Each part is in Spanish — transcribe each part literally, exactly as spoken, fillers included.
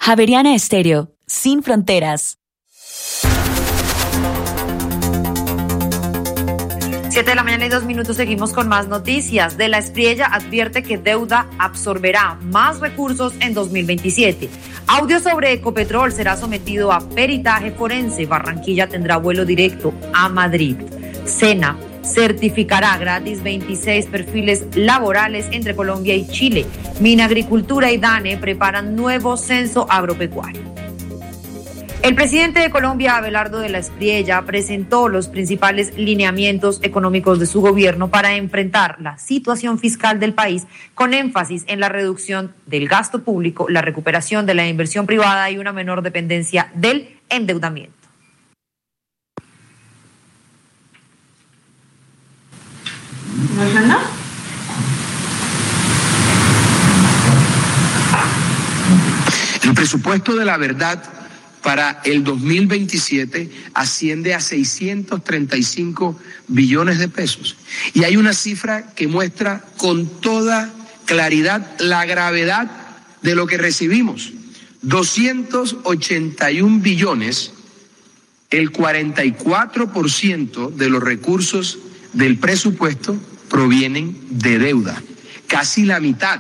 Javeriana Estéreo, sin fronteras. Siete de la mañana y dos minutos, seguimos con más noticias. De la Espriella advierte que deuda absorberá más recursos en dos mil veintisiete. Audio sobre Ecopetrol será sometido a peritaje forense. Barranquilla tendrá vuelo directo a Madrid. SENA certificará gratis veintiséis perfiles laborales entre Colombia y Chile. Minagricultura y DANE preparan nuevo censo agropecuario. El presidente de Colombia, Abelardo de la Espriella, presentó los principales lineamientos económicos de su gobierno para enfrentar la situación fiscal del país, con énfasis en la reducción del gasto público, la recuperación de la inversión privada y una menor dependencia del endeudamiento. El presupuesto de la verdad para el dos mil veintisiete asciende a seiscientos treinta y cinco billones de pesos. Y hay una cifra que muestra con toda claridad la gravedad de lo que recibimos. doscientos ochenta y un billones, el cuarenta y cuatro por ciento de los recursos del presupuesto provienen de deuda. Casi la mitad,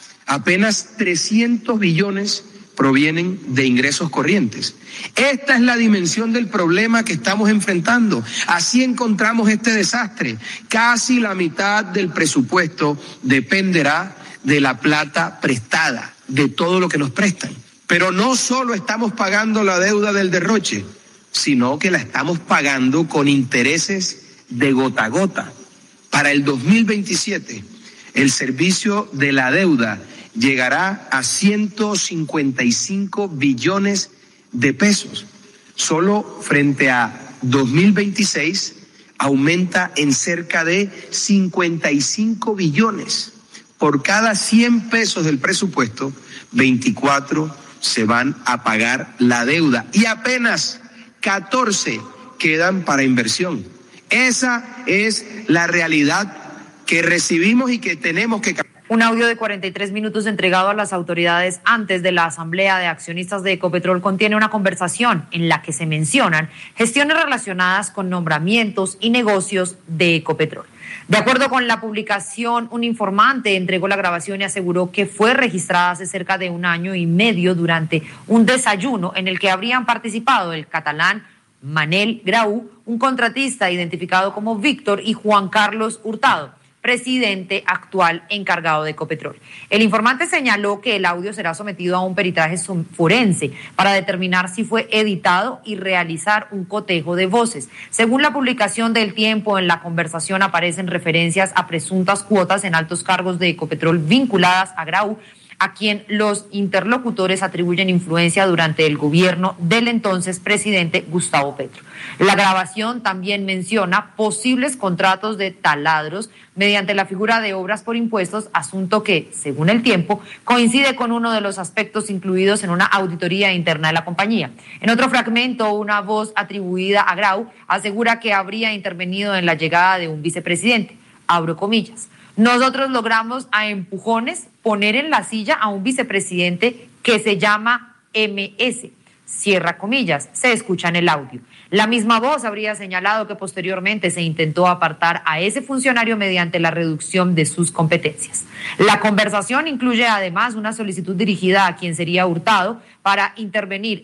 apenas trescientos billones provienen de ingresos corrientes. Esta es la dimensión del problema que estamos enfrentando. Así encontramos este desastre. Casi la mitad del presupuesto dependerá de la plata prestada, de todo lo que nos prestan. Pero no solo estamos pagando la deuda del derroche, sino que la estamos pagando con intereses de gota a gota. Para el dos mil veintisiete, el servicio de la deuda llegará a ciento cincuenta y cinco billones de pesos. Solo frente a dos mil veintiséis aumenta en cerca de cincuenta y cinco billones. Por cada cien pesos del presupuesto, veinticuatro se van a pagar la deuda y apenas catorce quedan para inversión. Esa es la realidad que recibimos y que tenemos que cambiar. Un audio de cuarenta y tres minutos entregado a las autoridades antes de la Asamblea de Accionistas de Ecopetrol contiene una conversación en la que se mencionan gestiones relacionadas con nombramientos y negocios de Ecopetrol. De acuerdo con la publicación, un informante entregó la grabación y aseguró que fue registrada hace cerca de un año y medio durante un desayuno en el que habrían participado el catalán Manel Grau, un contratista identificado como Víctor, y Juan Carlos Hurtado, presidente actual encargado de Ecopetrol. El informante señaló que el audio será sometido a un peritaje forense para determinar si fue editado y realizar un cotejo de voces. Según la publicación del Tiempo, en la conversación aparecen referencias a presuntas cuotas en altos cargos de Ecopetrol vinculadas a Grau, a quien los interlocutores atribuyen influencia durante el gobierno del entonces presidente Gustavo Petro. La grabación también menciona posibles contratos de taladros mediante la figura de obras por impuestos, asunto que, según el Tiempo, coincide con uno de los aspectos incluidos en una auditoría interna de la compañía. En otro fragmento, una voz atribuida a Grau asegura que habría intervenido en la llegada de un vicepresidente. Abro comillas. Nosotros logramos a empujones poner en la silla a un vicepresidente que se llama M S. Cierra comillas, se escucha en el audio. La misma voz habría señalado que posteriormente se intentó apartar a ese funcionario mediante la reducción de sus competencias. La conversación incluye además una solicitud dirigida a quien sería Hurtado para intervenir